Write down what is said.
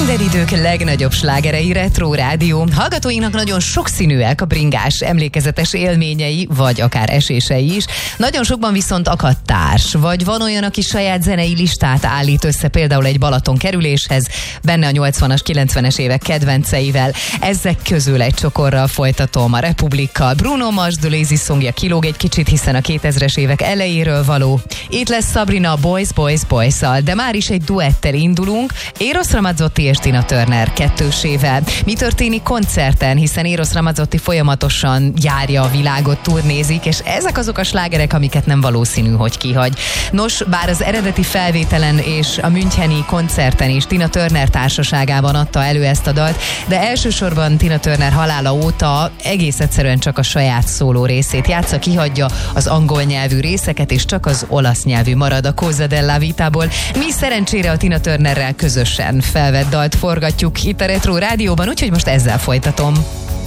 Minden idők legnagyobb slágerei, Retro Rádió. Hallgatóinknak nagyon sokszínűek a bringás emlékezetes élményei, vagy akár esései is. Nagyon sokban viszont akadt társ, vagy van olyan, aki saját zenei listát állít össze például egy Balaton kerüléshez, benne a 80-as, 90-es évek kedvenceivel. Ezek közül egy csokorral folytatom a Republikkal. Bruno Mars The Lazy Songja kilóg egy kicsit, hiszen a 2000-es évek elejéről való. Itt lesz Sabrina Boys, Boys, Boys-szal, de már is egy duettel indulunk. Eros Ramazzotti és Tina Turner kettősével. Mi történik koncerten, hiszen Eros Ramazzotti folyamatosan járja a világot, turnézik, és ezek azok a slágerek, amiket nem valószínű, hogy kihagy. Nos, bár az eredeti felvételen és a müncheni koncerten is Tina Turner társaságában adta elő ezt a dalt, de elsősorban Tina Turner halála óta egész egyszerűen csak a saját szóló részét játsza, kihagyja az angol nyelvű részeket, és csak az olasz nyelvű marad a Cosa della Vitából. Mi szerencsére a Tina Turnerrel közösen felvett dalt forgatjuk itt a Retro Rádióban, úgyhogy most ezzel folytatom.